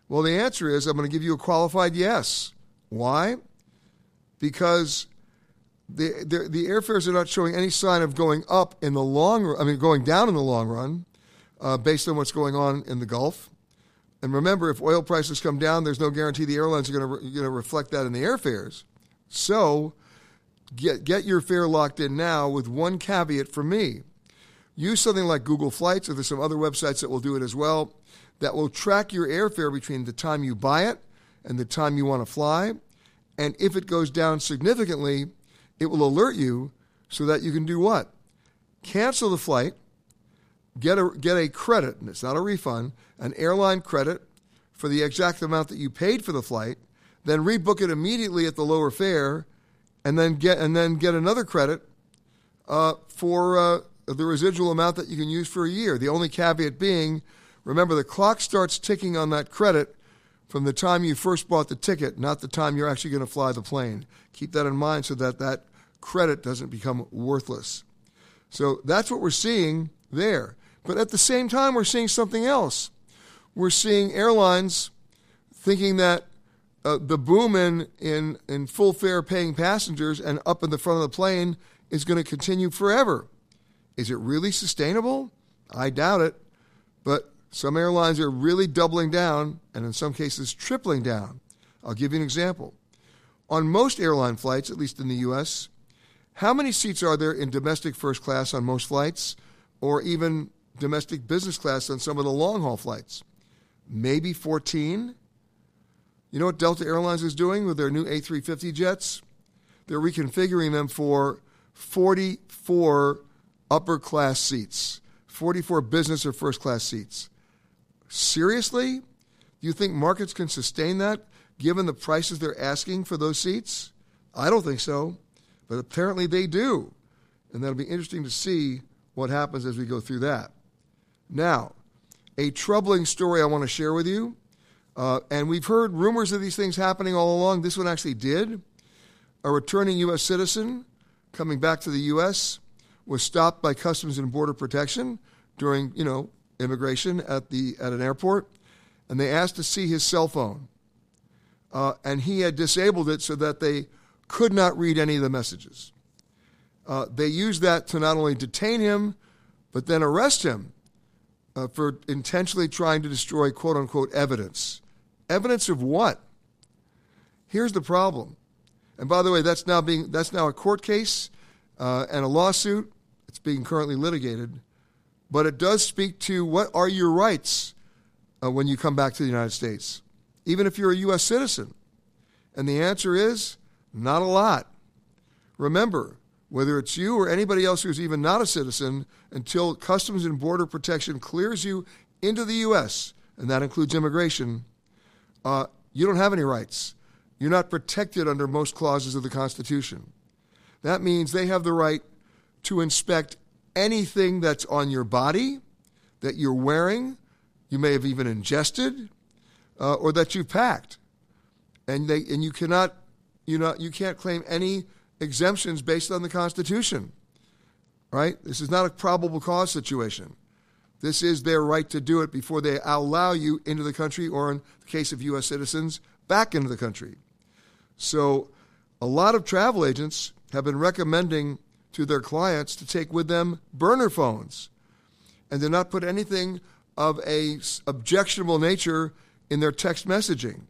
Well, the answer is I'm going to give you a qualified yes. Why? Because the airfares are not showing any sign of going up in the long run. I mean, going down in the long run, based on what's going on in the Gulf. And remember, if oil prices come down, there's no guarantee the airlines are going to reflect that in the airfares. So get your fare locked in now with one caveat from me. Use something like Google Flights, or there's some other websites that will do it as well, that will track your airfare between the time you buy it and the time you want to fly. And if it goes down significantly, it will alert you so that you can do what? Cancel the flight, get a credit, and it's not a refund, an airline credit for the exact amount that you paid for the flight, then rebook it immediately at the lower fare, and then get another credit for the residual amount that you can use for a year. The only caveat being, remember, the clock starts ticking on that credit from the time you first bought the ticket, not the time you're actually going to fly the plane. Keep that in mind so that that credit doesn't become worthless. So that's what we're seeing there. But at the same time, we're seeing something else. We're seeing airlines thinking that the boom in full fare paying passengers and up in the front of the plane is going to continue forever. Is it really sustainable? I doubt it. But some airlines are really doubling down, and in some cases tripling down. I'll give you an example. On most airline flights, at least in the U.S., how many seats are there in domestic first class on most flights, or even domestic business class on some of the long-haul flights? Maybe 14? You know what Delta Airlines is doing with their new A350 jets? They're reconfiguring them for 44 upper-class seats, 44 business or first-class seats. Seriously? Do you think markets can sustain that, given the prices they're asking for those seats? I don't think so, but apparently they do. And that'll be interesting to see what happens as we go through that. Now, a troubling story I want to share with you, and we've heard rumors of these things happening all along. This one actually did. A returning U.S. citizen coming back to the U.S. was stopped by Customs and Border Protection during, immigration at an airport, and they asked to see his cell phone. And he had disabled it so that they could not read any of the messages. They used that to not only detain him, but then arrest him for intentionally trying to destroy quote-unquote evidence. Evidence of what? Here's the problem. And by the way, that's now a court case and a lawsuit. It's being currently litigated. But it does speak to what are your rights when you come back to the United States, even if you're a U.S. citizen. And the answer is not a lot. Remember, whether it's you or anybody else who's even not a citizen, until Customs and Border Protection clears you into the U.S., and that includes immigration, you don't have any rights. You're not protected under most clauses of the Constitution. That means they have the right to inspect anything that's on your body, that you're wearing, you may have even ingested, or that you've packed. And you can't claim any exemptions based on the Constitution, right? This is not a probable cause situation. This is their right to do it before they allow you into the country, or in the case of U.S. citizens, back into the country. So a lot of travel agents have been recommending to their clients to take with them burner phones and to not put anything of a objectionable nature in their text messaging.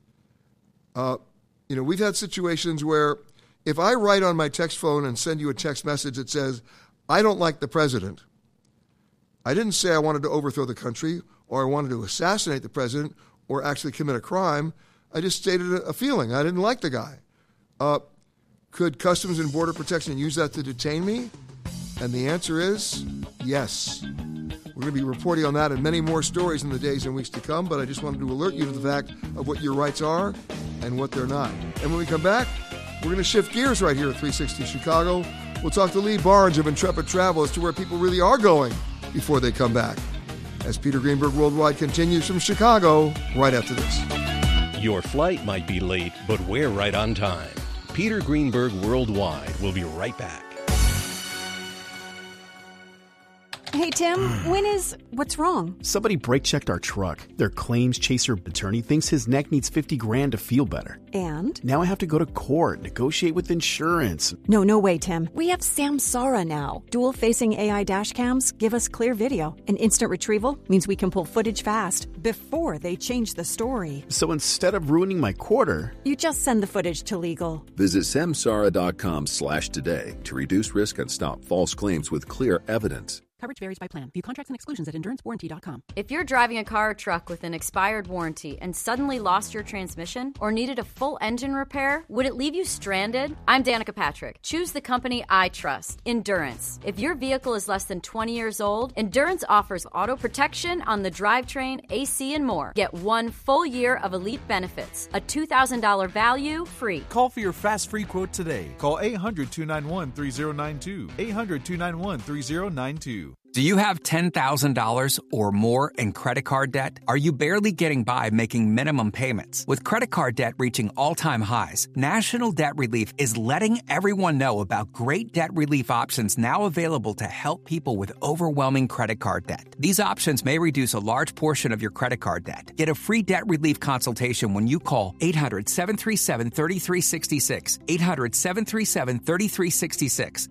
We've had situations where if I write on my text phone and send you a text message that says, I don't like the president, I didn't say I wanted to overthrow the country or I wanted to assassinate the president or actually commit a crime. I just stated a feeling. I didn't like the guy. Could Customs and Border Protection use that to detain me? And the answer is yes. We're going to be reporting on that and many more stories in the days and weeks to come, but I just wanted to alert you to the fact of what your rights are and what they're not. And when we come back, we're going to shift gears right here at 360 Chicago. We'll talk to Lee Barnes of Intrepid Travel as to where people really are going before they come back. As Peter Greenberg Worldwide continues from Chicago right after this. Your flight might be late, but we're right on time. Peter Greenberg Worldwide will be right back. Hey, Tim, what's wrong? Somebody brake checked our truck. Their claims chaser attorney thinks his neck needs $50,000 to feel better. And? Now I have to go to court, negotiate with insurance. No way, Tim. We have Samsara now. Dual-facing AI dash cams give us clear video. And instant retrieval means we can pull footage fast before they change the story. So instead of ruining my quarter, you just send the footage to legal. Visit samsara.com/today to reduce risk and stop false claims with clear evidence. Coverage varies by plan. View contracts and exclusions at endurancewarranty.com. If you're driving a car or truck with an expired warranty and suddenly lost your transmission or needed a full engine repair, would it leave you stranded? I'm Danica Patrick. Choose the company I trust, Endurance. If your vehicle is less than 20 years old, Endurance offers auto protection on the drivetrain, AC, and more. Get 1 full year of elite benefits, a $2,000 value free. Call for your fast free quote today. Call 800-291-3092. 800-291-3092. Do you have $10,000 or more in credit card debt? Are you barely getting by making minimum payments? With credit card debt reaching all-time highs, National Debt Relief is letting everyone know about great debt relief options now available to help people with overwhelming credit card debt. These options may reduce a large portion of your credit card debt. Get a free debt relief consultation when you call 800-737-3366. 800-737-3366.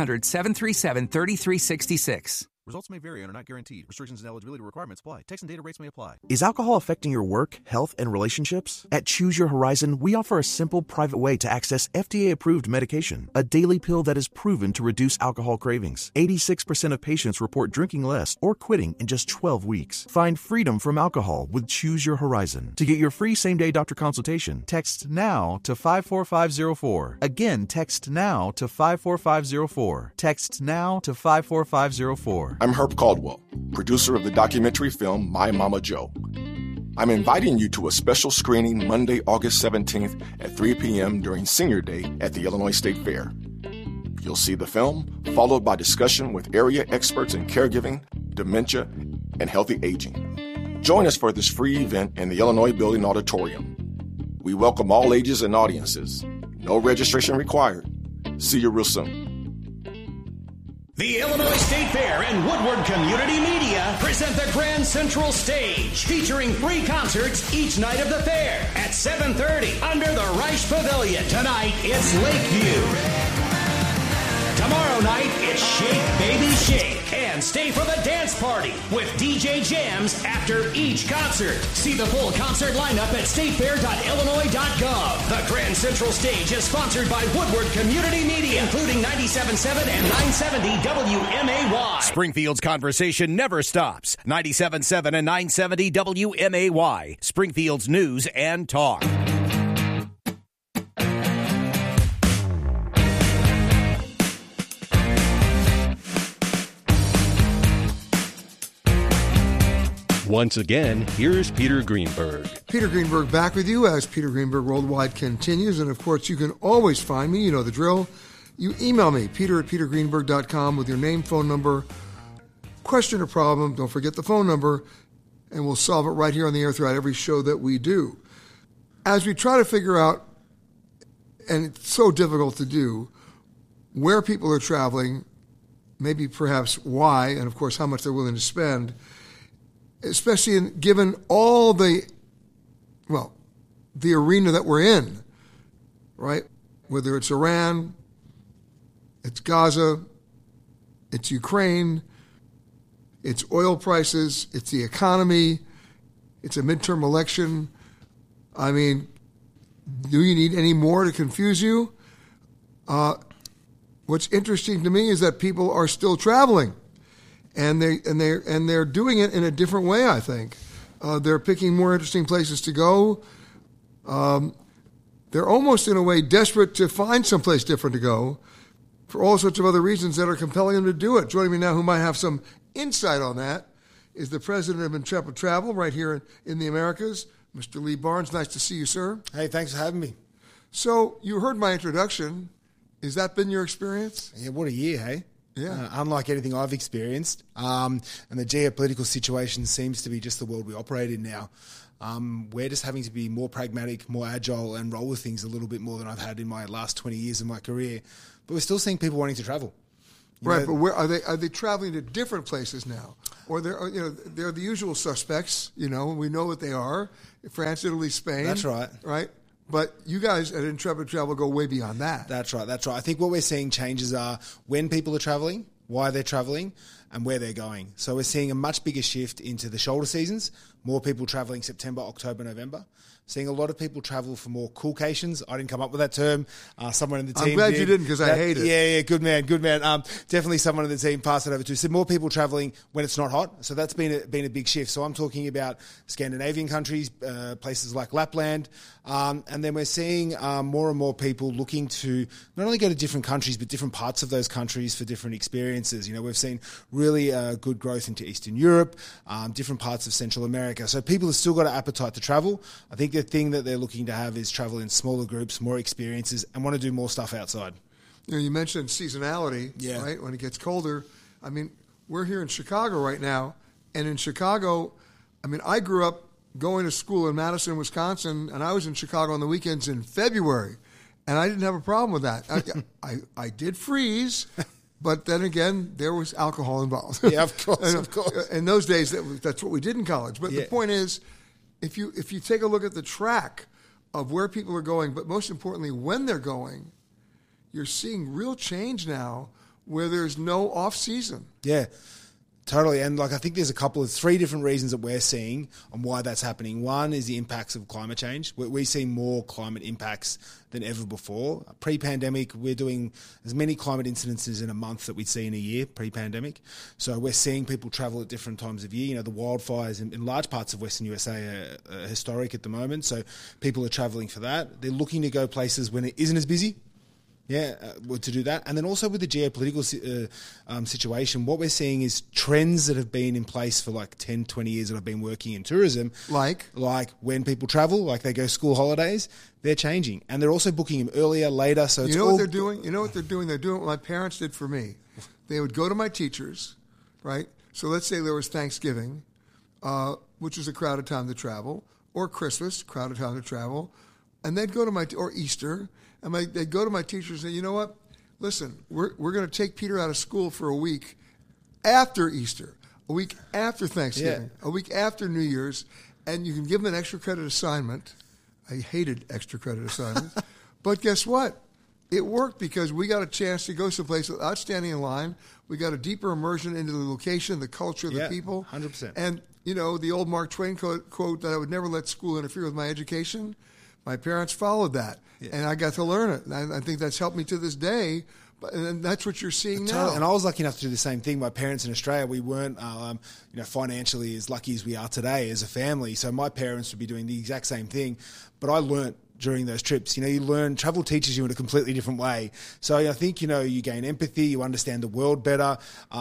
800-737-3366. Results may vary and are not guaranteed. Restrictions and eligibility requirements apply. Text and data rates may apply. Is alcohol affecting your work, health, and relationships? At Choose Your Horizon, we offer a simple, private way to access FDA-approved medication, a daily pill that is proven to reduce alcohol cravings. 86% of patients report drinking less or quitting in just 12 weeks. Find freedom from alcohol with Choose Your Horizon. To get your free same-day doctor consultation, text NOW to 54504. Again, text NOW to 54504. Text NOW to 54504. I'm Herb Caldwell, producer of the documentary film My Mama Joe. I'm inviting you to a special screening Monday, August 17th at 3 p.m. during Senior Day at the Illinois State Fair. You'll see the film, followed by discussion with area experts in caregiving, dementia, and healthy aging. Join us for this free event in the Illinois Building Auditorium. We welcome all ages and audiences. No registration required. See you real soon. The Illinois State Fair and Woodward Community Media present the Grand Central Stage, featuring 3 concerts each night of the fair at 7:30 under the Reich Pavilion. Tonight, it's Lakeview. Tomorrow night, it's Shake Baby Shake. And stay for the dance party with DJ Jams after each concert. See the full concert lineup at statefair.illinois.gov. The Grand Central Stage is sponsored by Woodward Community Media, including 97.7 and 970 WMAY. Springfield's conversation never stops. 97.7 and 970 WMAY. Springfield's news and talk. Once again, here's Peter Greenberg. Peter Greenberg back with you as Peter Greenberg Worldwide continues. And, of course, you can always find me. You know the drill. You email me, peter@petergreenberg.com, with your name, phone number, question or problem. Don't forget the phone number, and we'll solve it right here on the air throughout every show that we do. As we try to figure out, and it's so difficult to do, where people are traveling, maybe perhaps why, and, of course, how much they're willing to spend, especially given all the arena that we're in, right? Whether it's Iran, it's Gaza, it's Ukraine, it's oil prices, it's the economy, it's a midterm election. I mean, do you need any more to confuse you? What's interesting to me is that people are still traveling. And they're doing it in a different way, I think. They're picking more interesting places to go. They're almost, in a way, desperate to find someplace different to go for all sorts of other reasons that are compelling them to do it. Joining me now, who might have some insight on that, is the president of Intrepid Travel right here in the Americas, Mr. Lee Barnes. Nice to see you, sir. Hey, thanks for having me. So you heard my introduction. Has that been your experience? Yeah, what a year, hey? Yeah. Unlike anything I've experienced. And the geopolitical situation seems to be just the world we operate in now. We're just having to be more pragmatic, more agile, and roll with things a little bit more than I've had in my last 20 years of my career. But we're still seeing people wanting to travel. Right, but where are they? Are they traveling to different places now, or they're the usual suspects? We know what they are: France, Italy, Spain. That's right. Right, but you guys at Intrepid Travel go way beyond that. That's right. I think what we're seeing changes are when people are traveling, why they're traveling, and where they're going. So we're seeing a much bigger shift into the shoulder seasons. More people traveling September, October, November. Seeing a lot of people travel for more coolcations. I didn't come up with that term. Someone in the team I'm glad did. you didn't, because I hate it. Yeah, good man. Definitely someone in the team passed it over to. So more people traveling when it's not hot. So that's been a big shift. So I'm talking about Scandinavian countries, places like Lapland. And then we're seeing more and more people looking to not only go to different countries, but different parts of those countries for different experiences. We've seen really good growth into Eastern Europe, different parts of Central America. So people have still got an appetite to travel. I think the thing that they're looking to have is travel in smaller groups, more experiences, and want to do more stuff outside. You mentioned seasonality, right? When it gets colder. I mean, we're here in Chicago right now, and in Chicago, I grew up going to school in Madison, Wisconsin, and I was in Chicago on the weekends in February, and I didn't have a problem with that. I did freeze, but then again, there was alcohol involved. Yeah, of course. In those days, that's what we did in college. But the point is, if you take a look at the track of where people are going, but most importantly, when they're going, you're seeing real change now where there's no off-season. Yeah, totally. And I think there's three different reasons that we're seeing on why that's happening. One is the impacts of climate change. We see more climate impacts than ever before. Pre-pandemic, we're doing as many climate incidences in a month that we'd see in a year pre-pandemic. So we're seeing people travel at different times of year. The wildfires in large parts of Western USA are historic at the moment. So people are traveling for that. They're looking to go places when it isn't as busy. To do that. And then also with the geopolitical situation, what we're seeing is trends that have been in place for 10, 20 years that I've been working in tourism. Like when people travel, they go school holidays, they're changing. And they're also booking them earlier, later. So it's what they're doing? You know what they're doing? They're doing what my parents did for me. They would go to my teachers, right? So let's say there was Thanksgiving, which was a crowded time to travel, or Christmas, crowded time to travel. And they'd go to or Easter. And they'd go to my teacher and say, you know what? Listen, we're going to take Peter out of school for a week after Easter, a week after Thanksgiving, a week after New Year's, and you can give him an extra credit assignment. I hated extra credit assignments. But guess what? It worked because we got a chance to go someplace without standing in line. We got a deeper immersion into the location, the culture, the people. 100%. And, the old Mark Twain quote that I would never let school interfere with my education, my parents followed that. And I got to learn it. And I think that's helped me to this day. And that's what you're seeing now. And I was lucky enough to do the same thing. My parents in Australia, we weren't financially as lucky as we are today as a family. So my parents would be doing the exact same thing. But I learnt during those trips. You learn, travel teaches you in a completely different way. So I think, you gain empathy, you understand the world better.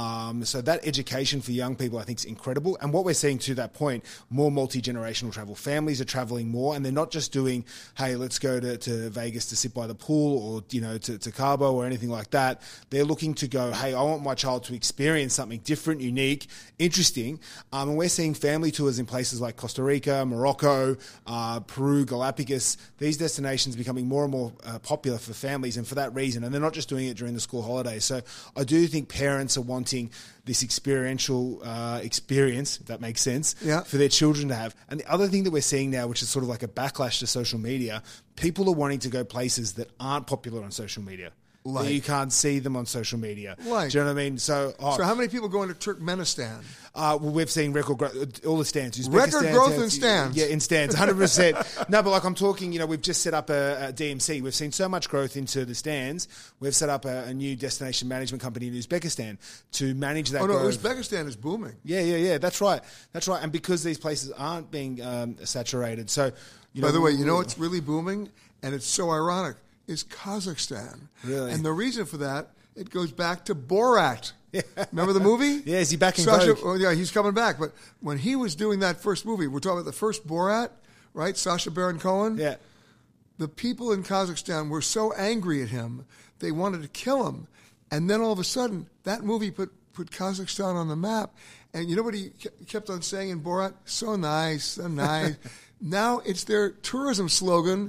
So that education for young people, I think, is incredible. And what we're seeing to that point, more multi-generational travel. Families are traveling more, and they're not just doing, hey, let's go to Vegas to sit by the pool or, to Cabo or anything like that. They're looking to go, hey, I want my child to experience something different, unique, interesting. And we're seeing family tours in places like Costa Rica, Morocco, Peru, Galapagos. These destinations becoming more and more popular for families, and for that reason. And they're not just doing it during the school holidays. So I do think parents are wanting this experiential experience, if that makes sense, for their children to have. And the other thing that we're seeing now, which is sort of like a backlash to social media, people are wanting to go places that aren't popular on social media. You can't see them on social media. Do you know what I mean? So how many people go into Turkmenistan? We've seen record growth, all the stands. Record growth in stands? Yeah, in stands, 100%. No, but I'm talking, we've just set up a DMC. We've seen so much growth into the stands. We've set up a new destination management company in Uzbekistan to manage that growth. Uzbekistan is booming. Yeah, that's right. And because these places aren't being saturated. So, By the way, what's really booming, and it's so ironic, is Kazakhstan. Really? And the reason for that, it goes back to Borat. Remember the movie? Yeah, is he back in Sacha? vogue? Oh, yeah, he's coming back. But when he was doing that first movie, we're talking about the first Borat, right? Sacha Baron Cohen. Yeah. The people in Kazakhstan were so angry at him, they wanted to kill him. And then all of a sudden, that movie put Kazakhstan on the map. And you know what he kept on saying in Borat? So nice, so nice. Now it's their tourism slogan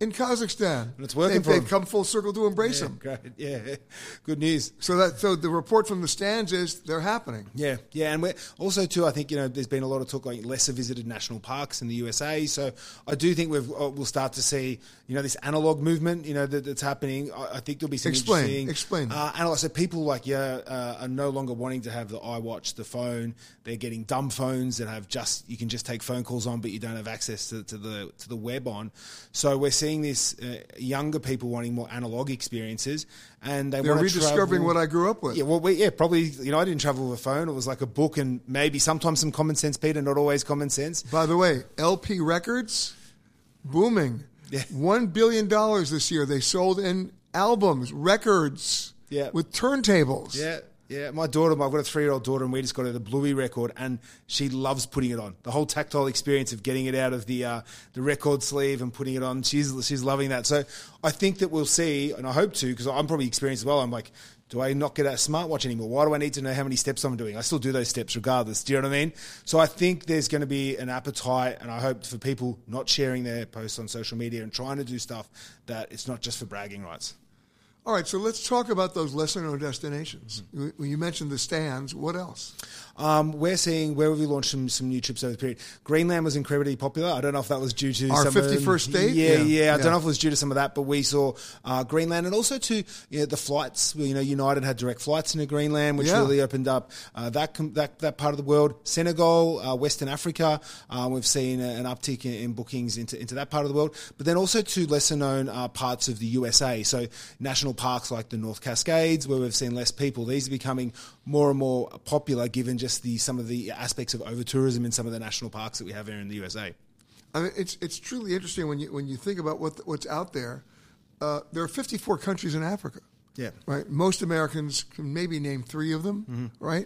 in Kazakhstan. And it's working for them. They've come full circle to embrace them. Great. Yeah, good news. So the report from the stands is they're happening. Yeah, and we're also too. I think there's been a lot of talk like lesser visited national parks in the USA. So I do think we'll start to see this analog movement that's happening. I think there'll be some interesting. Explain. So people are no longer wanting to have the iWatch, the phone. They're getting dumb phones that you can just take phone calls on, but you don't have access to the web on. So we're seeing this younger people wanting more analog experiences, and they're rediscovering what I grew up with. Yeah, well, probably. I didn't travel with a phone. It was like a book, and maybe sometimes some common sense, Peter. Not always common sense. By the way, LP records booming. Yeah. $1 billion this year they sold in albums, records, with turntables. Yeah, my daughter, I've got a 3-year-old daughter, and we just got her the Bluey record, and she loves putting it on. The whole tactile experience of getting it out of the record sleeve and putting it on, she's loving that. So I think that we'll see, and I hope to, because I'm probably experienced as well. I'm like, do I not get a smartwatch anymore? Why do I need to know how many steps I'm doing? I still do those steps regardless. Do you know what I mean? So I think there's going to be an appetite, and I hope for people not sharing their posts on social media and trying to do stuff that it's not just for bragging rights. All right, so let's talk about those lesser-known destinations. You mentioned the stands. What else? We're seeing where we launched some new trips over the period. Greenland was incredibly popular. I don't know if that was due to our 51st state. Yeah. I don't know if it was due to some of that, but we saw Greenland, and also to the flights. United had direct flights into Greenland, which really opened up that part of the world. Senegal, Western Africa, we've seen an uptick in bookings into that part of the world. But then also to lesser-known parts of the USA. So national parks like the North Cascades, where we've seen less people. These are becoming more and more popular, given just some of the aspects of over-tourism in some of the national parks that we have here in the USA. I mean, it's truly interesting when you think about what's out there. There are 54 countries in Africa. Yeah. Right. Most Americans can maybe name 3 of them. Mm-hmm. Right.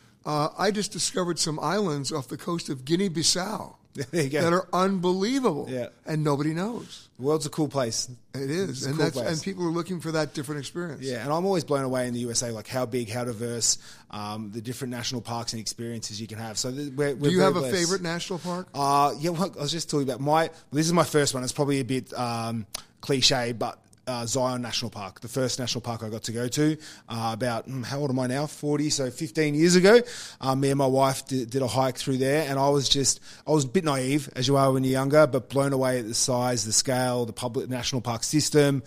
I just discovered some islands off the coast of Guinea-Bissau that are unbelievable. Yeah. And nobody knows. The world's a cool place. It is, and people are looking for that different experience. Yeah, and I'm always blown away in the USA, like how big, how diverse, the different national parks and experiences you can have. So we're do you have a favorite national park? Yeah, well, I was just talking about this is my first one. It's probably a bit cliche, but Zion National Park, the first national park I got to go to about, how old am I now? 40, so 15 years ago. Me and my wife did a hike through there, and I was a bit naive, as you are when you're younger, but blown away at the size, the scale, the public national park system,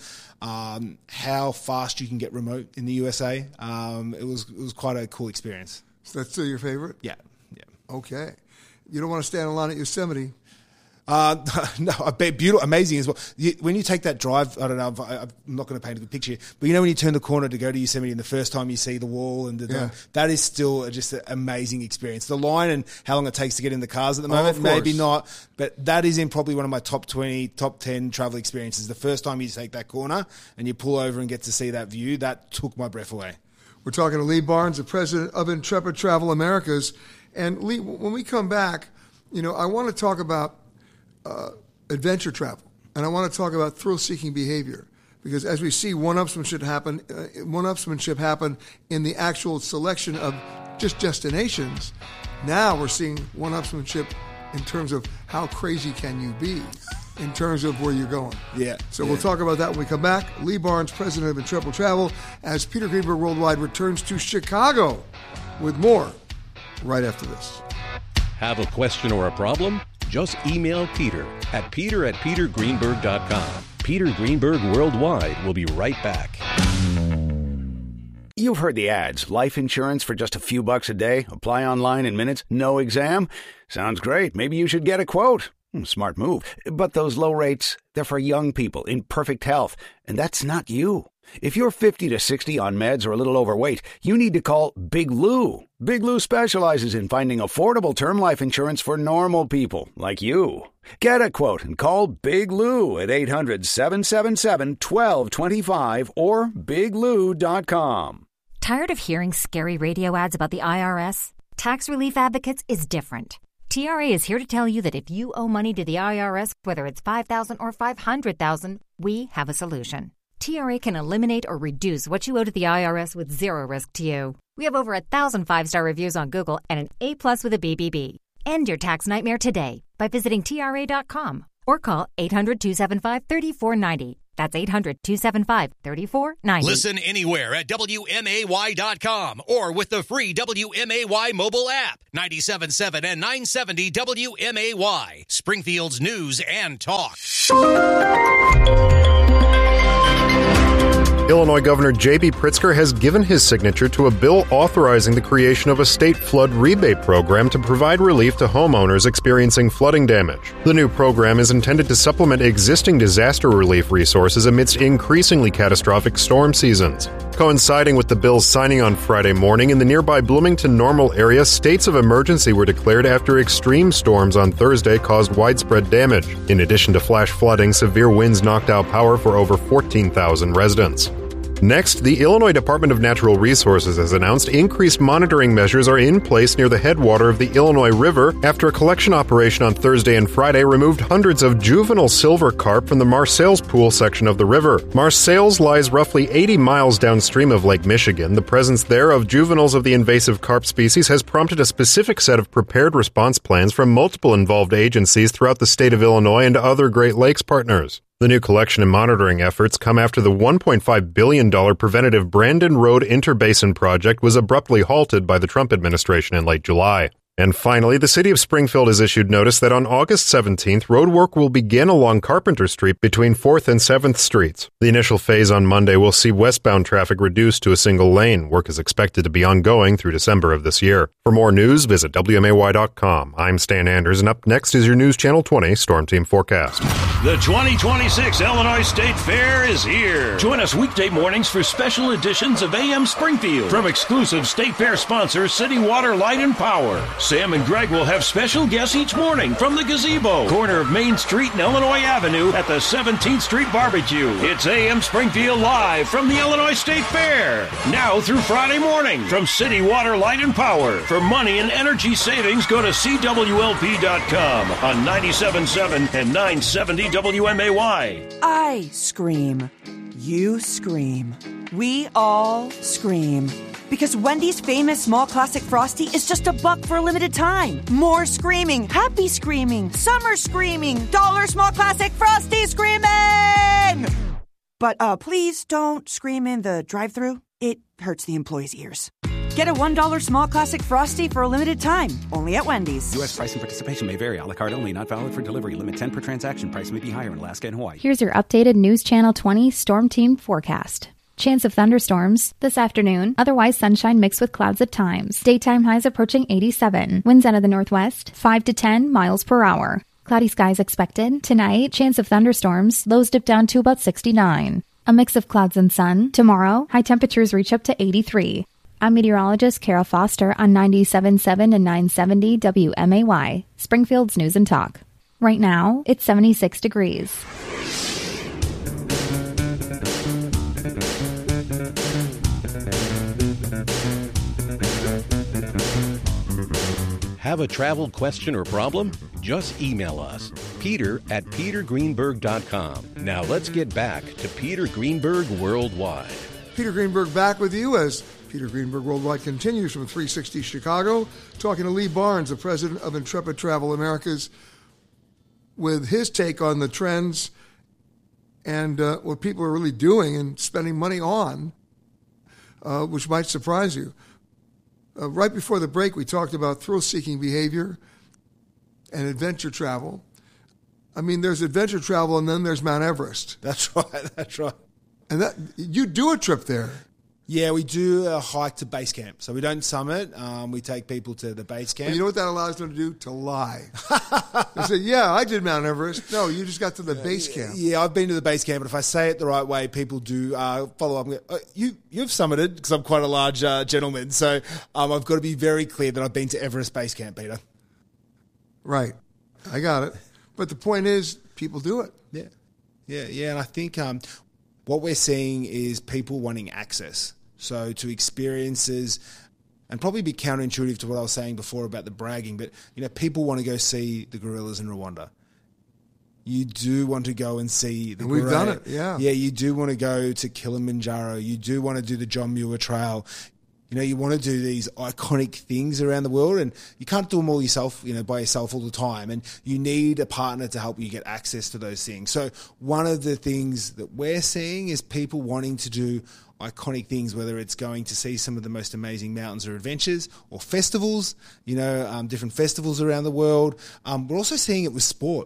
how fast you can get remote in the USA. It was quite a cool experience. So that's still your favorite? Yeah. Okay. You don't want to stand in line at Yosemite? No, I bet beautiful, amazing as well. When you take that drive, I don't know, I'm not going to paint a good picture, but when you turn the corner to go to Yosemite and the first time you see the wall and that is still just an amazing experience. The line and how long it takes to get in the cars at the moment, maybe not, but that is in probably one of my top 20, top 10 travel experiences. The first time you take that corner and you pull over and get to see that view, that took my breath away. We're talking to Lee Barnes, the president of Intrepid Travel Americas. And Lee, when we come back, I want to talk about adventure travel, and I want to talk about thrill-seeking behavior, because as we see one-upsmanship happen in the actual selection of just destinations, now we're seeing one-upsmanship in terms of how crazy can you be in terms of where you're going. Yeah. So we'll talk about that when we come back. Lee Barnes, president of Intrepid Travel, as Peter Greenberg Worldwide returns to Chicago with more right after this. Have a question or a problem? Just email Peter at peter@petergreenberg.com. Peter Greenberg Worldwide will be right back. You've heard the ads. Life insurance for just a few bucks a day. Apply online in minutes. No exam. Sounds great. Maybe you should get a quote. Smart move. But those low rates, they're for young people in perfect health. And that's not you. If you're 50 to 60 on meds or a little overweight, you need to call Big Lou. Big Lou specializes in finding affordable term life insurance for normal people like you. Get a quote and call Big Lou at 800-777-1225 or biglou.com. Tired of hearing scary radio ads about the IRS? Tax Relief Advocates is different. TRA is here to tell you that if you owe money to the IRS, whether it's $5,000 or $500,000, we have a solution. TRA can eliminate or reduce what you owe to the IRS with zero risk to you. We have over 1,000 5-star reviews on Google and an A+ with a BBB. End your tax nightmare today by visiting TRA.com or call 800-275-3490. That's 800-275-3490. Listen anywhere at WMAY.com or with the free WMAY mobile app. 97.7 and 970 WMAY, Springfield's news and talk. Illinois Governor J.B. Pritzker has given his signature to a bill authorizing the creation of a state flood rebate program to provide relief to homeowners experiencing flooding damage. The new program is intended to supplement existing disaster relief resources amidst increasingly catastrophic storm seasons. Coinciding with the bill's signing on Friday morning, in the nearby Bloomington-Normal area, states of emergency were declared after extreme storms on Thursday caused widespread damage. In addition to flash flooding, severe winds knocked out power for over 14,000 residents. Next, the Illinois Department of Natural Resources has announced increased monitoring measures are in place near the headwater of the Illinois River after a collection operation on Thursday and Friday removed hundreds of juvenile silver carp from the Marseilles Pool section of the river. Marseilles lies roughly 80 miles downstream of Lake Michigan. The presence there of juveniles of the invasive carp species has prompted a specific set of prepared response plans from multiple involved agencies throughout the state of Illinois and other Great Lakes partners. The new collection and monitoring efforts come after the $1.5 billion preventative Brandon Road Interbasin project was abruptly halted by the Trump administration in late July. And finally, the city of Springfield has issued notice that on August 17th, roadwork will begin along Carpenter Street between 4th and 7th Streets. The initial phase on Monday will see westbound traffic reduced to a single lane. Work is expected to be ongoing through December of this year. For more news, visit WMAY.com. I'm Stan Anders, and up next is your News Channel 20 Storm Team Forecast. The 2026 Illinois State Fair is here. Join us weekday mornings for special editions of AM Springfield from exclusive State Fair sponsors City Water, Light, and Power. Sam and Greg will have special guests each morning from the Gazebo, corner of Main Street and Illinois Avenue at the 17th Street Barbecue. It's AM Springfield live from the Illinois State Fair. Now through Friday morning from City Water, Light, and Power. For money and energy savings, go to CWLP.com on 97.7 and 970 WMAY. I scream. You scream. We all scream. Because Wendy's famous small classic Frosty is just $1 for a limited time. More screaming, happy screaming, summer screaming, dollar small classic Frosty screaming! But please don't scream in the drive-thru. It hurts the employees' ears. Get a $1 small classic Frosty for a limited time, only at Wendy's. U.S. price and participation may vary. A la carte only, not valid for delivery. Limit 10 per transaction. Price may be higher in Alaska and Hawaii. Here's your updated News Channel 20 Storm Team forecast. Chance of thunderstorms this afternoon. Otherwise sunshine mixed with clouds at times. Daytime highs approaching 87. Winds out of the northwest, 5 to 10 miles per hour. Cloudy skies expected. Tonight, chance of thunderstorms. Lows dip down to about 69. A mix of clouds and sun. Tomorrow, high temperatures reach up to 83. I'm meteorologist Kara Foster on 97.7 and 970 WMAY, Springfield's News and Talk. Right now, it's 76 degrees. Have a travel question or problem? Just email us, peter@petergreenberg.com. Now let's get back to Peter Greenberg Worldwide. Peter Greenberg back with you as Peter Greenberg Worldwide continues from 360 Chicago, talking to Lee Barnes, the president of Intrepid Travel Americas, with his take on the trends and what people are really doing and spending money on, which might surprise you. Right before the break, we talked about thrill-seeking behavior and adventure travel. I mean, there's adventure travel, and then there's Mount Everest. That's right. That's right. And that you do a trip there. Yeah, we do a hike to base camp. So we don't summit. We take people to the base camp. And you know what that allows them to do? To lie. They say, yeah, I did Mount Everest. No, you just got to the base camp. Yeah, I've been to the base camp, but if I say it the right way, people do follow up and go, you've summited, because I'm quite a large gentleman. So I've got to be very clear that I've been to Everest Base Camp, Peter. Right. I got it. But the point is, people do it. Yeah. And I think what we're seeing is people wanting access. So to experiences, and probably be counterintuitive to what I was saying before about the bragging, but people want to go see the gorillas in Rwanda. You do want to go and see the We've done it, yeah. Yeah, you do want to go to Kilimanjaro. You do want to do the John Muir Trail. You know, you want to do these iconic things around the world, and you can't do them all yourself, by yourself all the time. And you need a partner to help you get access to those things. So one of the things that we're seeing is people wanting to do iconic things, whether it's going to see some of the most amazing mountains or adventures or festivals, different festivals around the world. We're also seeing it with sport.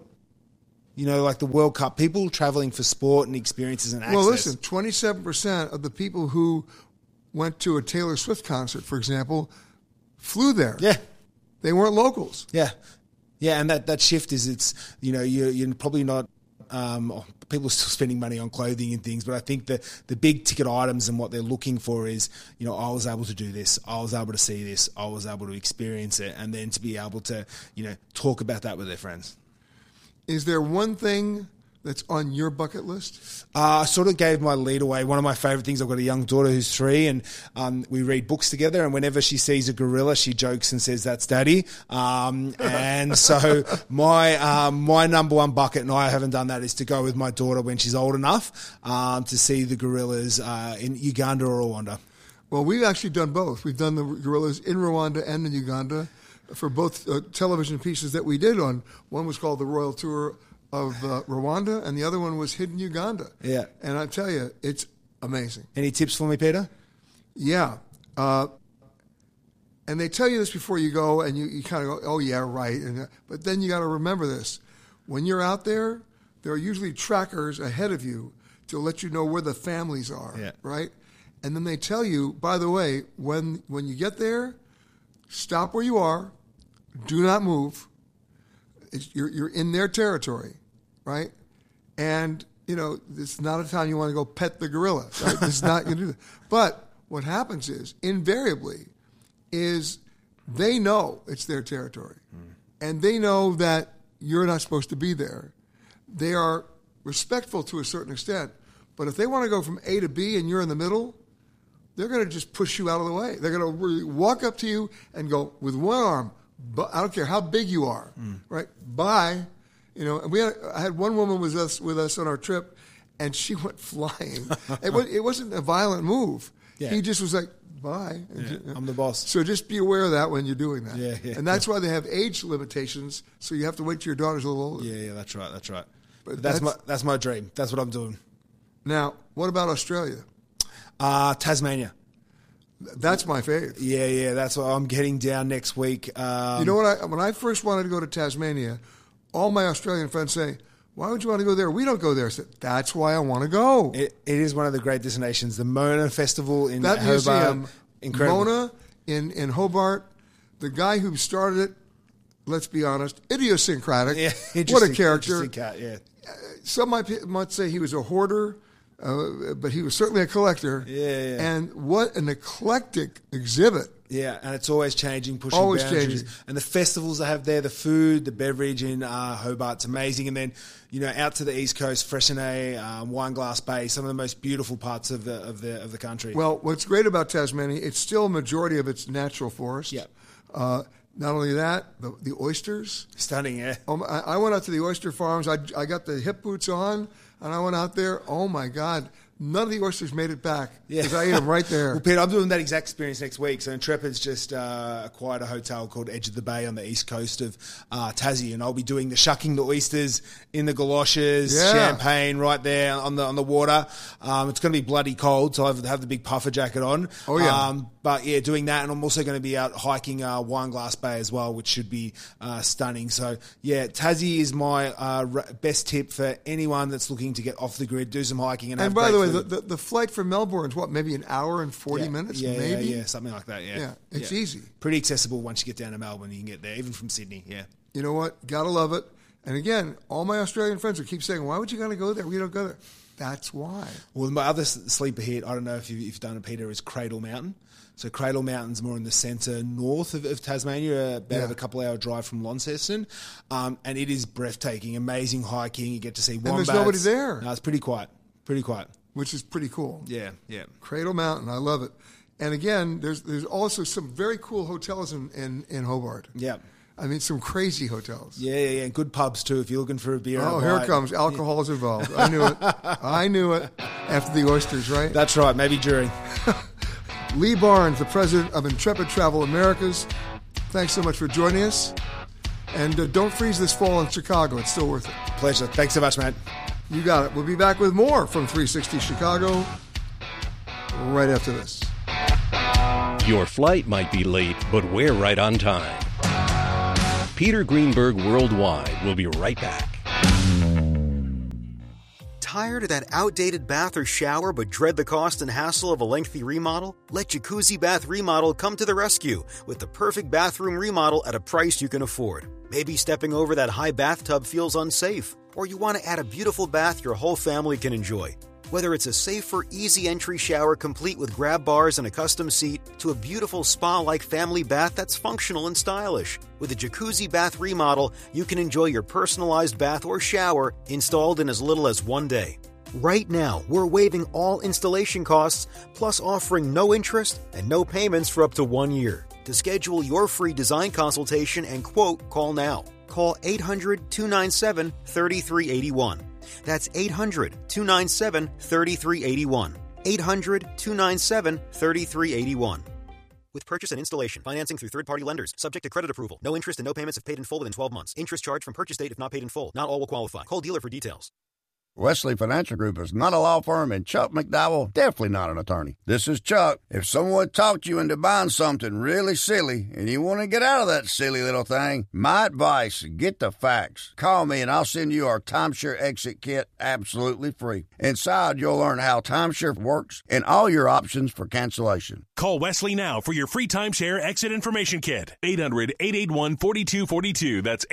Like the World Cup, people traveling for sport and experiences and access. Well, listen, 27% of the people who went to a Taylor Swift concert, for example, flew there. Yeah. They weren't locals. Yeah. Yeah, and that shift is you're probably not people are still spending money on clothing and things, but I think the big ticket items and what they're looking for is, I was able to do this, I was able to see this, I was able to experience it, and then to be able to, talk about that with their friends. Is there one thing that's on your bucket list? I sort of gave my lead away. One of my favourite things, I've got a young daughter who's 3, and we read books together, and whenever she sees a gorilla, she jokes and says, "That's Daddy." And so my number one bucket, and I haven't done that, is to go with my daughter when she's old enough to see the gorillas in Uganda or Rwanda. Well, we've actually done both. We've done the gorillas in Rwanda and in Uganda for both television pieces that we did on. One was called The Royal Tour of Rwanda, and the other one was Hidden Uganda. Yeah. And I tell you, it's amazing. Any tips for me, Peter? Yeah. And they tell you this before you go, and you kind of go, oh, yeah, right. But then you got to remember this. When you're out there, there are usually trackers ahead of you to let you know where the families are, right? And then they tell you, by the way, when you get there, stop where you are, do not move. You're in their territory, right? And, it's not a time you want to go pet the gorilla, right? It's not going to do that. But what happens is, invariably, is they know it's their territory. And they know that you're not supposed to be there. They are respectful to a certain extent. But if they want to go from A to B and you're in the middle, they're going to just push you out of the way. They're going to really walk up to you and go with one arm, I don't care how big you are, right? Bye. And I had one woman with us on our trip, and she went flying. It wasn't a violent move. Yeah. He just was like, bye. Yeah, I'm the boss. So just be aware of that when you're doing that. Yeah. And that's why they have age limitations, so you have to wait till your daughter's a little older. Yeah, that's right. But that's my dream. That's what I'm doing. Now, what about Australia? Tasmania. That's my fave. Yeah. That's what I'm getting down next week. You know what? When I first wanted to go to Tasmania, all my Australian friends say, "Why would you want to go there? We don't go there." I said, "That's why I want to go." It is one of the great destinations. The Mona Festival in that Hobart, museum, incredible. Mona in Hobart. The guy who started it, let's be honest, idiosyncratic. Yeah, what a character! Interesting cat, yeah. Some might say he was a hoarder. But he was certainly a collector. Yeah. And what an eclectic exhibit. Yeah, and it's always changing, pushing always boundaries. Changing. And the festivals they have there, the food, the beverage in Hobart's amazing. And then, out to the East Coast, Freixenet, Wineglass Bay, some of the most beautiful parts of the country. Well, what's great about Tasmania, it's still a majority of its natural forest. Yeah. Not only that, the oysters. Stunning, yeah. I went out to the oyster farms. I got the hip boots on, and I went out there. Oh, my God. None of the oysters made it back because I ate them right there. Well, Peter, I'm doing that exact experience next week. So Intrepid's just acquired a hotel called Edge of the Bay on the east coast of Tassie, and I'll be doing the shucking the oysters in the galoshes, champagne right there on the water. It's going to be bloody cold, so I have the big puffer jacket on. Oh, yeah. But, yeah, doing that, and I'm also going to be out hiking Wineglass Bay as well, which should be stunning. So, yeah, Tassie is my best tip for anyone that's looking to get off the grid, do some hiking, and have by the way, food. the flight from Melbourne is maybe an hour and 40 minutes? Maybe? Yeah, something like that, yeah. Yeah, it's easy. Pretty accessible once you get down to Melbourne. You can get there, even from Sydney, yeah. You know what? Gotta love it. And again, all my Australian friends will keep saying, why would you gotta go there? We don't go there. That's why. Well, my other sleeper hit, I don't know if you've done it, Peter, is Cradle Mountain. So Cradle Mountain's more in the centre north of Tasmania, about a couple-hour drive from Launceston. And it is breathtaking, amazing hiking. You get to see wombats. And there's nobody there. No, it's pretty quiet. Which is pretty cool. Yeah. Cradle Mountain, I love it. And again, there's also some very cool hotels in Hobart. Yeah. I mean, some crazy hotels. Yeah, and good pubs too if you're looking for a beer. Oh, here it comes. Alcohol's involved. I knew it. After the oysters, right? That's right. Maybe during. Lee Barnes, the president of Intrepid Travel Americas, thanks so much for joining us. And don't freeze this fall in Chicago. It's still worth it. Pleasure. Thanks so much, man. You got it. We'll be back with more from 360 Chicago right after this. Your flight might be late, but we're right on time. Peter Greenberg Worldwide will be right back. Tired of that outdated bath or shower but dread the cost and hassle of a lengthy remodel? Let Jacuzzi Bath Remodel come to the rescue with the perfect bathroom remodel at a price you can afford. Maybe stepping over that high bathtub feels unsafe, or you want to add a beautiful bath your whole family can enjoy. Whether it's a safer, easy entry shower complete with grab bars and a custom seat, to a beautiful spa-like family bath that's functional and stylish. With a Jacuzzi Bath Remodel, you can enjoy your personalized bath or shower installed in as little as 1 day. Right now, we're waiving all installation costs, plus offering no interest and no payments for up to 1 year. To schedule your free design consultation and quote, call now. Call 800-297-3381. That's 800-297-3381. 800-297-3381. With purchase and installation, financing through third-party lenders, subject to credit approval. No interest and no payments if paid in full within 12 months. Interest charged from purchase date if not paid in full. Not all will qualify. Call dealer for details. Wesley Financial Group is not a law firm, and Chuck McDowell definitely not an attorney. This is Chuck. If someone talked you into buying something really silly and you want to get out of that silly little thing, my advice, get the facts. Call me and I'll send you our timeshare exit kit absolutely free. Inside, you'll learn how timeshare works and all your options for cancellation. Call Wesley now for your free timeshare exit information kit. 800-881-4242. That's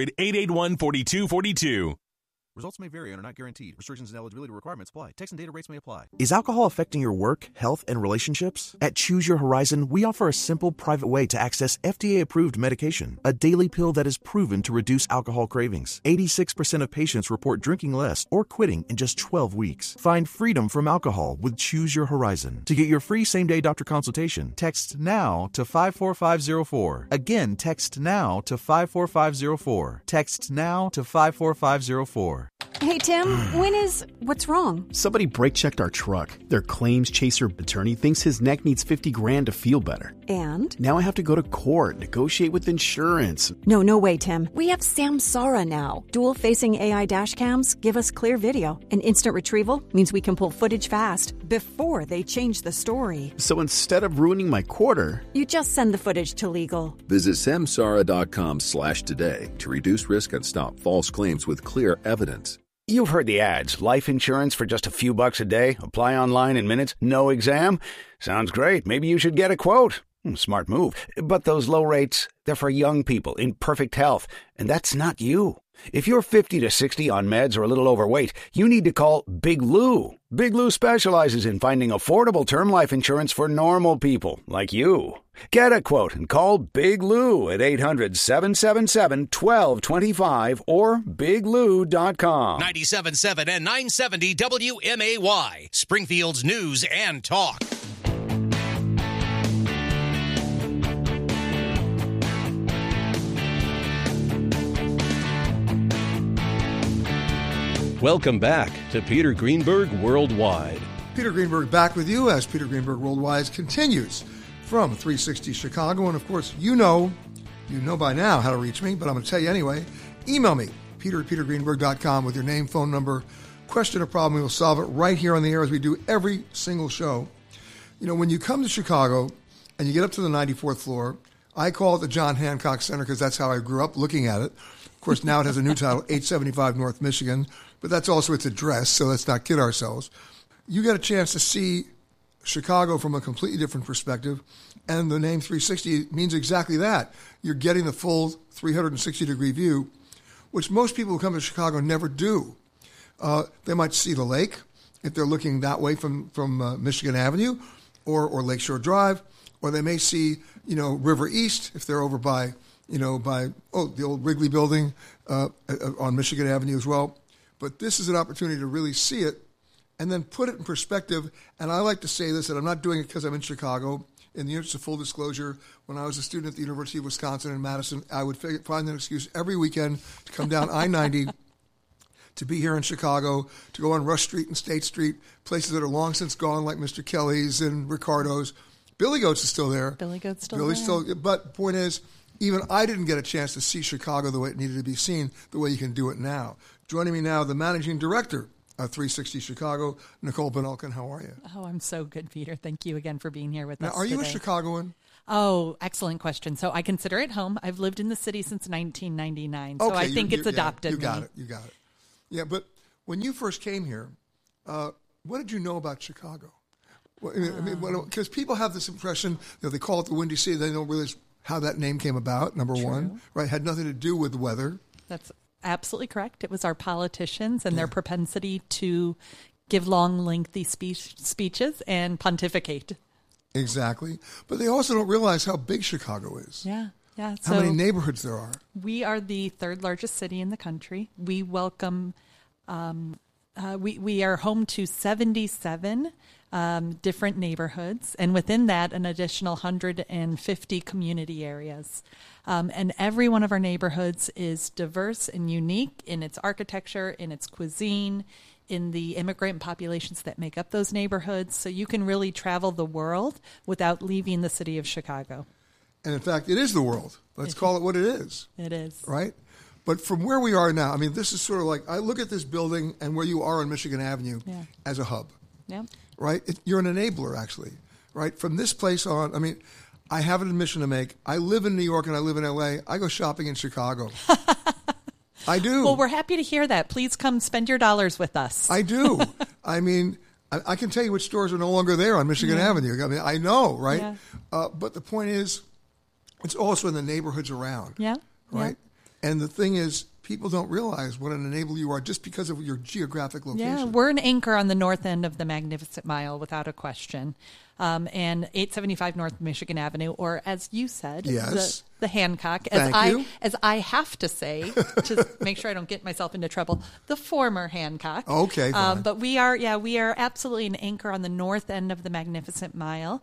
800-881-4242. Results may vary and are not guaranteed. Restrictions and eligibility requirements apply. Text and data rates may apply. Is alcohol affecting your work, health, and relationships? At Choose Your Horizon, we offer a simple, private way to access FDA-approved medication, a daily pill that is proven to reduce alcohol cravings. 86% of patients report drinking less or quitting in just 12 weeks. Find freedom from alcohol with Choose Your Horizon. To get your free same-day doctor consultation, text NOW to 54504. Again, text NOW to 54504. Text NOW to 54504. Hey, Tim, what's wrong? Somebody brake-checked our truck. Their claims chaser attorney thinks his neck needs $50,000 to feel better. And? Now I have to go to court, negotiate with insurance. No way, Tim. We have Samsara now. Dual-facing AI dash cams give us clear video. And instant retrieval means we can pull footage fast before they change the story. So instead of ruining my quarter, you just send the footage to legal. Visit samsara.com/today to reduce risk and stop false claims with clear evidence. You've heard the ads. Life insurance for just a few bucks a day. Apply online in minutes. No exam. Sounds great. Maybe you should get a quote. Smart move. But those low rates, they're for young people in perfect health. And that's not you. If you're 50 to 60 on meds or a little overweight, you need to call Big Lou. Big Lou specializes in finding affordable term life insurance for normal people like you. Get a quote and call Big Lou at 800-777-1225 or biglou.com. 97.7 and 970 WMAY, Springfield's news and talk. Welcome back to Peter Greenberg Worldwide. Peter Greenberg back with you as Peter Greenberg Worldwide continues from 360 Chicago. And of course, you know by now how to reach me, but I'm going to tell you anyway. Email me, peter@petergreenberg.com, with your name, phone number, question or problem. We will solve it right here on the air as we do every single show. You know, when you come to Chicago and you get up to the 94th floor, I call it the John Hancock Center because that's how I grew up looking at it. Of course, now it has a new title, 875 North Michigan, but that's also its address, so let's not kid ourselves. You get a chance to see Chicago from a completely different perspective, and the name 360 means exactly that. You're getting the full 360-degree view, which most people who come to Chicago never do. They might see the lake if they're looking that way from Michigan Avenue or Lakeshore Drive, or they may see, River East if they're over by the old Wrigley building on Michigan Avenue as well. But this is an opportunity to really see it and then put it in perspective. And I like to say this, and I'm not doing it because I'm in Chicago. In the interest of full disclosure, when I was a student at the University of Wisconsin in Madison, I would find an excuse every weekend to come down I-90 to be here in Chicago, to go on Rush Street and State Street, places that are long since gone like Mr. Kelly's and Ricardo's. Billy Goats is still there. Billy's still there. But point is, even I didn't get a chance to see Chicago the way it needed to be seen, the way you can do it now. Joining me now, the managing director of 360 Chicago, Nicole Benelkin. How are you? Oh, I'm so good, Peter. Thank you again for being here with now, us are you today. a Chicagoan? Oh, excellent question. So I consider it home. I've lived in the city since 1999, so I think it's adopted You got it. Yeah, but when you first came here, what did you know about Chicago? Because people have this impression, they call it the Windy City, they don't realize how that name came about, number one, right? Had nothing to do with the weather. That's absolutely correct. It was our politicians and their propensity to give long, lengthy speeches and pontificate. Exactly. But they also don't realize how big Chicago is. Yeah. How many neighborhoods there are. We are the third largest city in the country. We welcome, we are home to 77 different neighborhoods, and within that, an additional 150 community areas. And every one of our neighborhoods is diverse and unique in its architecture, in its cuisine, in the immigrant populations that make up those neighborhoods. So you can really travel the world without leaving the city of Chicago. And in fact, it is the world. Let's call it what it is. It is. Right? But from where we are now, I mean, this is sort of like, I look at this building and where you are on Michigan Avenue as a hub. Yeah. Right? You're an enabler, actually. Right? From this place on, I mean, I have an admission to make. I live in New York and I live in L.A. I go shopping in Chicago. I do. Well, we're happy to hear that. Please come spend your dollars with us. I do. I mean, I can tell you which stores are no longer there on Michigan Avenue. I mean, I know, right? Yeah. But the point is, it's also in the neighborhoods around. Yeah. Right? Yeah. And the thing is, people don't realize what an enabler you are just because of your geographic location. Yeah, we're an anchor on the north end of the Magnificent Mile, without a question. And 875 North Michigan Avenue, or as you said, the Hancock, as I have to say, to make sure I don't get myself into trouble, the former Hancock. Okay, fine. But we are absolutely an anchor on the north end of the Magnificent Mile.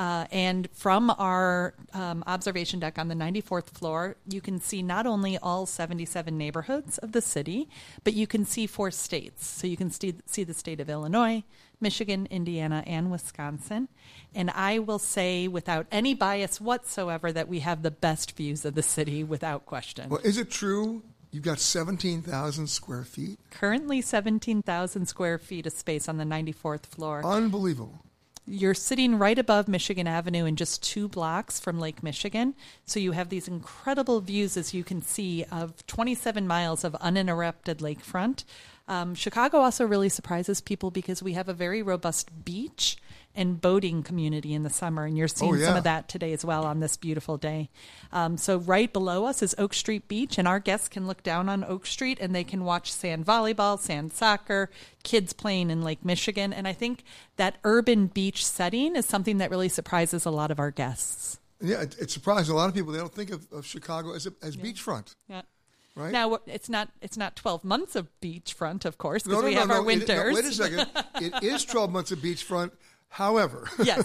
And from our observation deck on the 94th floor, you can see not only all 77 neighborhoods of the city, but you can see 4 states. So you can see the state of Illinois, Michigan, Indiana, and Wisconsin. And I will say, without any bias whatsoever, that we have the best views of the city, without question. Well, is it true you've got 17,000 square feet? Currently 17,000 square feet of space on the 94th floor. Unbelievable. You're sitting right above Michigan Avenue and just 2 blocks from Lake Michigan. So you have these incredible views, as you can see, of 27 miles of uninterrupted lakefront. Chicago also really surprises people because we have a very robust beach and boating community in the summer, and you're seeing some of that today as well on this beautiful day. So right below us is Oak Street Beach, and our guests can look down on Oak Street and they can watch sand volleyball, sand soccer, kids playing in Lake Michigan. And I think that urban beach setting is something that really surprises a lot of our guests. Yeah, it surprises a lot of people. They don't think of Chicago as beachfront. Yeah. Right? Now, it's not 12 months of beachfront, of course, because we have our winters. Wait a second. It is 12 months of beachfront. However,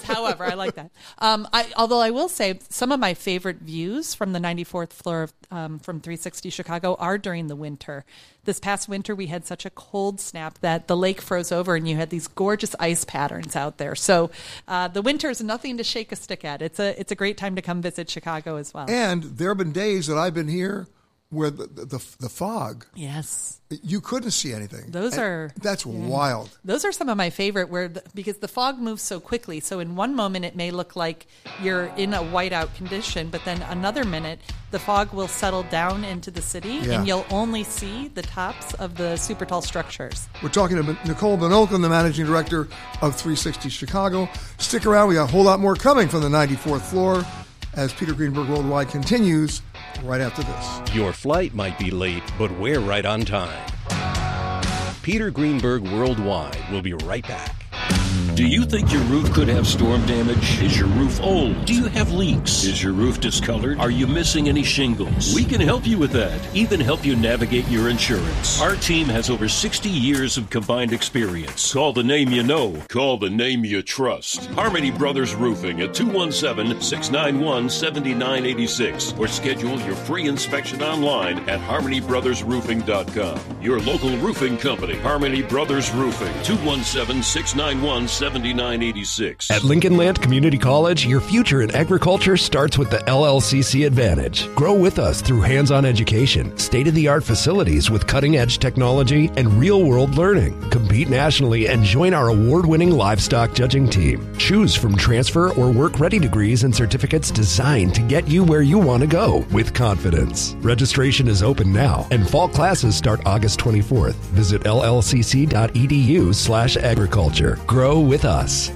I like that. Although I will say some of my favorite views from the 94th floor from 360 Chicago are during the winter. This past winter, we had such a cold snap that the lake froze over and you had these gorgeous ice patterns out there. So the winter is nothing to shake a stick at. It's a great time to come visit Chicago as well. And there have been days that I've been here where the fog, you couldn't see anything. That's wild. Those are some of my favorite, because the fog moves so quickly. So in one moment it may look like you're in a whiteout condition, but then another minute the fog will settle down into the city and you'll only see the tops of the super tall structures. We're talking to Nicole Benelkin, the managing director of 360 Chicago. Stick around. We got a whole lot more coming from the 94th floor as Peter Greenberg Worldwide continues right after this. Your flight might be late, but we're right on time. Peter Greenberg Worldwide will be right back. Do you think your roof could have storm damage? Is your roof old? Do you have leaks? Is your roof discolored? Are you missing any shingles? We can help you with that, even help you navigate your insurance. Our team has over 60 years of combined experience. Call the name you know. Call the name you trust. Harmony Brothers Roofing at 217-691-7986 or schedule your free inspection online at harmonybrothersroofing.com. Your local roofing company, Harmony Brothers Roofing, 217-691-7986. 17986. At Lincoln Land Community College, your future in agriculture starts with the LLCC Advantage. Grow with us through hands-on education, state-of-the-art facilities with cutting-edge technology, and real-world learning. Compete nationally and join our award-winning livestock judging team. Choose from transfer or work-ready degrees and certificates designed to get you where you want to go with confidence. Registration is open now, and fall classes start August 24th. Visit llcc.edu/agriculture. Grow with us.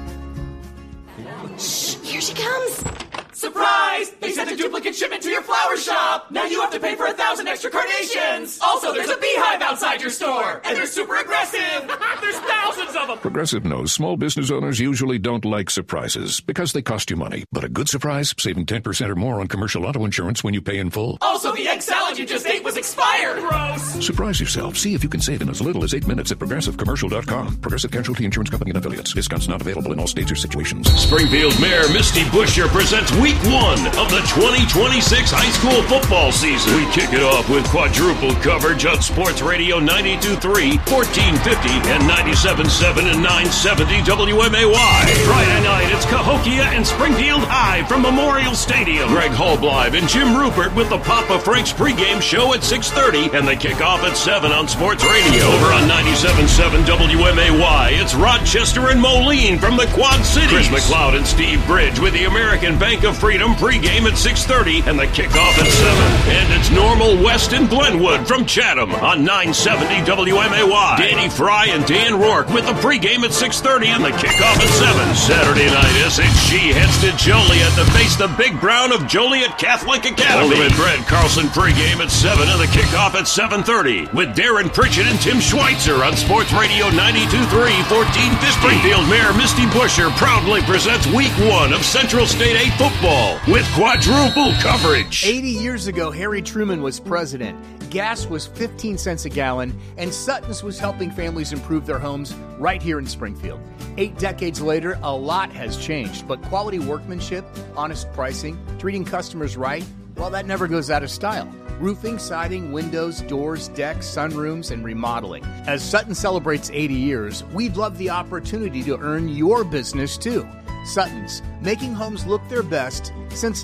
Shh, here she comes. Surprise! They sent a duplicate shipment to your flower shop. Now you have to pay for 1,000 extra carnations. Also, there's a beehive outside your store, and they're super aggressive. There's thousands of them. Progressive knows small business owners usually don't like surprises because they cost you money. But a good surprise, saving 10% or more on commercial auto insurance when you pay in full. Also, the egg salad you just ate was expired. Gross. Surprise yourself. See if you can save in as little as 8 minutes at ProgressiveCommercial.com. Progressive Casualty Insurance Company and Affiliates. Discounts not available in all states or situations. Springfield Mayor Misty Buscher presents Week 1 of the 2026 high school football season. We kick it off with quadruple coverage on Sports Radio 92.3, 1450, and 97.7 and 970 WMAY. Friday night, it's Cahokia and Springfield High from Memorial Stadium. Greg Hallbleibe and Jim Rupert with the Papa Frank's pregame show at 6:30, and they kick off at 7 on Sports Radio. Over on 97.7 WMAY, it's Rochester and Moline from the Quad Cities. Chris McLeod and Steve Bridge with the American Bank of Freedom pregame at 6:30, and the kickoff at 7. And it's Normal West and Glenwood from Chatham on 970 WMAY. Danny Fry and Dan Rourke with the pregame at 6:30 and the kickoff at 7. Saturday night, SHG heads to Joliet to face the Big Brown of Joliet Catholic Academy. Ultimate Bread Carlson pregame at 7 and the kickoff at 7:30 with Darren Pritchett and Tim Schweitzer on Sports Radio 92.3, 1450. Springfield Mayor Misty Buscher proudly presents Week 1 of Central State 8 football with quadruple coverage. 80 years ago, Harry Truman was president. Gas was 15 cents a gallon, and Sutton's was helping families improve their homes right here in Springfield. 8 decades later, a lot has changed, but quality workmanship, honest pricing, treating customers right, well, that never goes out of style. Roofing, siding, windows, doors, decks, sunrooms, and remodeling. As Sutton celebrates 80 years, we'd love the opportunity to earn your business too. Sutton's, making homes look their best since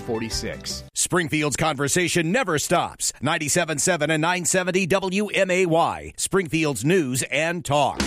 1946. Springfield's conversation never stops. 97.7 and 970 WMAY, Springfield's news and talk.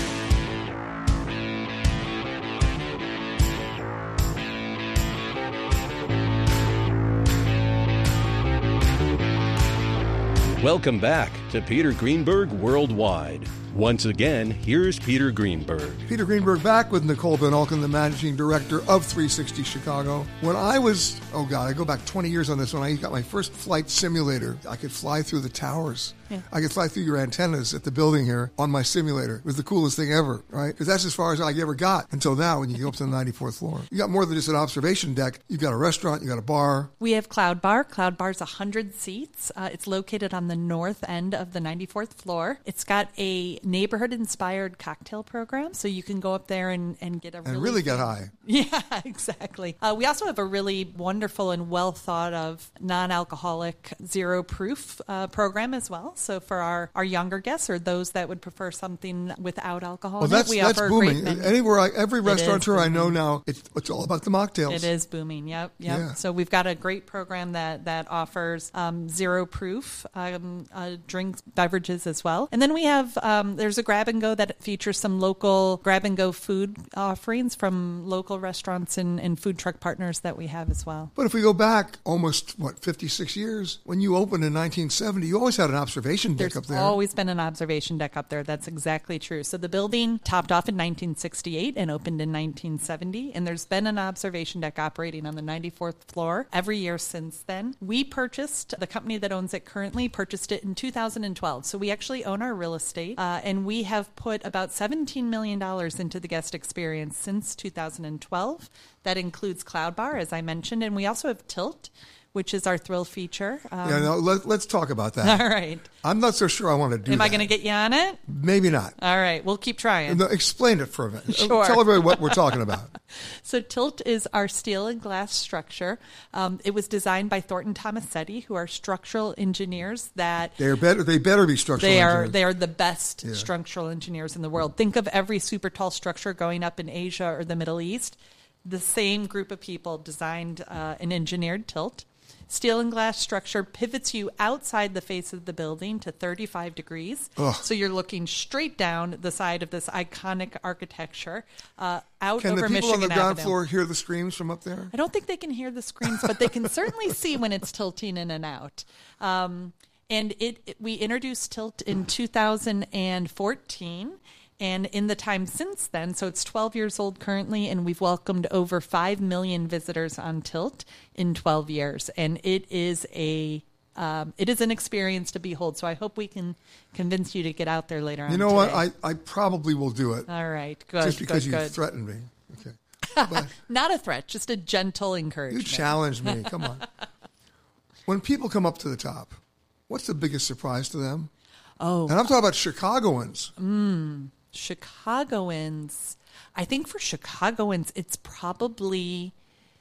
Welcome back to Peter Greenberg Worldwide. Once again, here's Peter Greenberg. Peter Greenberg back with Nicole Van Alken, the managing director of 360 Chicago. When I was, I go back 20 years on this, when I got my first flight simulator, I could fly through the towers. Yeah. I could fly through your antennas at the building here on my simulator. It was the coolest thing ever, right? Because that's as far as I ever got until now when you go up to the 94th floor. You got more than just an observation deck. You've got a restaurant, you got a bar. We have Cloud Bar. Cloud Bar's 100 seats. It's located on the north end of the 94th floor. It's got a neighborhood-inspired cocktail program, so you can go up there and get a really get high. Yeah, exactly. We also have a really wonderful and well-thought-of non-alcoholic zero-proof program as well. So for our younger guests or those that would prefer something without alcohol, well, that's booming. Every restaurateur I know now, it's all about the mocktails. It is booming. Yep. Yeah. So we've got a great program that offers zero-proof drinks, beverages as well. And then we have there's a grab and go that features some local grab and go food offerings from local restaurants and food truck partners that we have as well. But if we go back almost 56 years, when you opened in 1970, you always had an observation deck up there. There's always been an observation deck up there. That's exactly true. So the building topped off in 1968 and opened in 1970, and there's been an observation deck operating on the 94th floor every year since then. We purchased, the company that owns it currently purchased it in 2012. So we actually own our real estate, and we have put about $17 million into the guest experience since 2012. That includes Cloud Bar, as I mentioned, and we also have Tilt, which is our thrill feature. Let's talk about that. All right. I'm not so sure I want to do that. Am I going to get you on it? Maybe not. All right. We'll keep trying. No, explain it for a minute. Sure. Tell everybody what we're talking about. So Tilt is our steel and glass structure. It was designed by Thornton Tomasetti, who are structural engineers that... They better be structural engineers. They are the best structural engineers in the world. Think of every super tall structure going up in Asia or the Middle East. The same group of people designed and engineered Tilt. Steel and glass structure pivots you outside the face of the building to 35 degrees. Ugh. So you're looking straight down the side of this iconic architecture out over Can the people Michigan on the ground Avenue. floor hear the screams from up there? I don't think they can hear the screams, but they can certainly see when it's tilting in and out. And we introduced Tilt in 2014. And in the time since then, so it's 12 years old currently, and we've welcomed over 5 million visitors on Tilt in 12 years. And it is an experience to behold. So I hope we can convince you to get out there later on. You know today. what? I probably will do it. All right, good. Just because you good. threatened me. Okay. But not a threat, just a gentle encouragement. You challenged me. Come on. When people come up to the top, what's the biggest surprise to them? Oh. And I'm talking about Chicagoans. Chicagoans. I think for Chicagoans, it's probably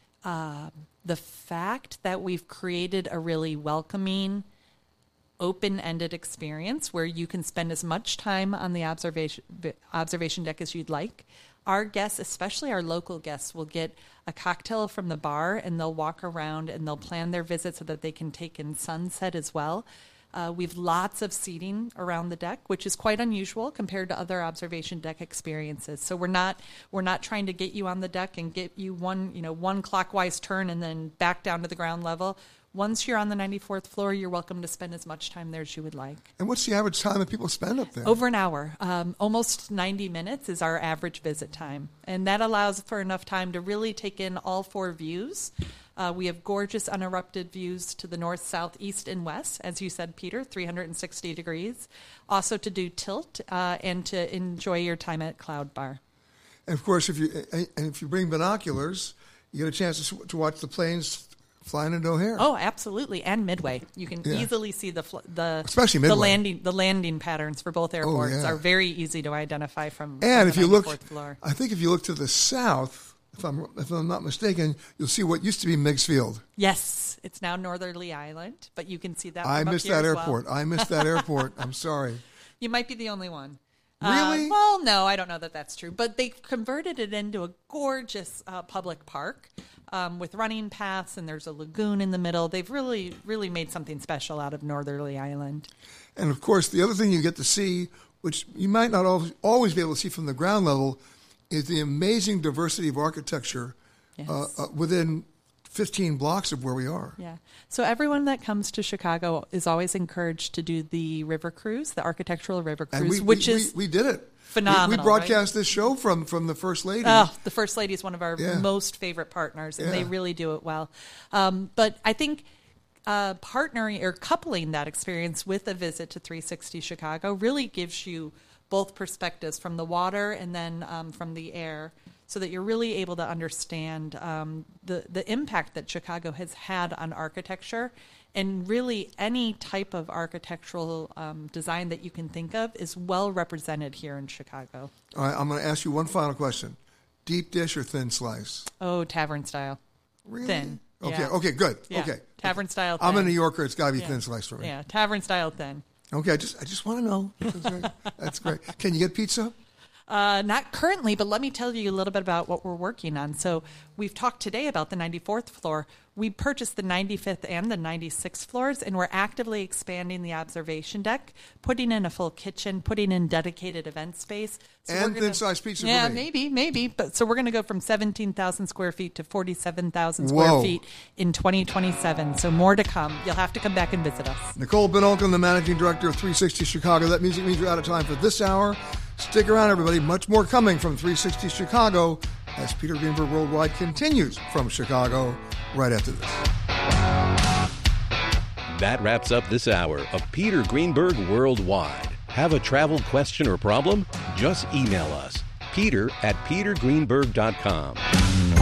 the fact that we've created a really welcoming, open-ended experience where you can spend as much time on the observation deck as you'd like. Our guests, especially our local guests, will get a cocktail from the bar, and they'll walk around and they'll plan their visit so that they can take in sunset as well. We've lots of seating around the deck, which is quite unusual compared to other observation deck experiences. So we're not trying to get you on the deck and get you one clockwise turn and then back down to the ground level. Once you're on the 94th floor, you're welcome to spend as much time there as you would like. And what's the average time that people spend up there? Over an hour. Almost 90 minutes is our average visit time. And that allows for enough time to really take in all 4 views. We have gorgeous uninterrupted views to the north, south, east, and west. As you said, Peter, 360 degrees. Also to do Tilt and to enjoy your time at Cloud Bar. And, of course, if you bring binoculars, you get a chance to watch the planes flying into O'Hare. Oh, absolutely, and Midway. You can easily see especially Midway. The landing patterns for both airports are very easy to identify from. And if you look, floor. I think if you look to the south, if I'm not mistaken, you'll see what used to be Meigs Field. Yes, it's now Northerly Island, but you can see that. I from missed up here that as airport. Well. I missed that airport. I'm sorry. You might be the only one. Really? Well, no, I don't know that that's true. But they converted it into a gorgeous public park with running paths, and there's a lagoon in the middle. They've really, really made something special out of Northerly Island. And, of course, the other thing you get to see, which you might not always be able to see from the ground level, is the amazing diversity of architecture within 15 blocks of where we are. Yeah. So everyone that comes to Chicago is always encouraged to do the river cruise, the architectural river cruise, and we did it. Phenomenal. We broadcast this show from the First Lady. Oh, the First Lady is one of our most favorite partners, and they really do it well. But I think partnering or coupling that experience with a visit to 360 Chicago really gives you both perspectives from the water and then from the air, so that you're really able to understand the impact that Chicago has had on architecture. And really any type of architectural design that you can think of is well represented here in Chicago. All right, I'm going to ask you one final question. Deep dish or thin slice? Oh, tavern style. Really? Thin. Okay, yeah. Okay, good. Yeah. Okay. Tavern style thin. I'm a New Yorker. It's got to be thin slice for me. Yeah, tavern style thin. Okay, I just want to know. That's great. Can you get pizza? Not currently, but let me tell you a little bit about what we're working on. So we've talked today about the 94th floor. We purchased the 95th and the 96th floors, and we're actively expanding the observation deck, putting in a full kitchen, putting in dedicated event space. So and thin-sized pizza yeah, for me. maybe. But so we're going to go from 17,000 square feet to 47,000 square feet in 2027. So more to come. You'll have to come back and visit us. Nicole Binolkin, the managing director of 360 Chicago. That music means we're out of time for this hour. Stick around, everybody. Much more coming from 360 Chicago as Peter Greenberg Worldwide continues from Chicago right after this. That wraps up this hour of Peter Greenberg Worldwide. Have a travel question or problem? Just email us, peter@petergreenberg.com.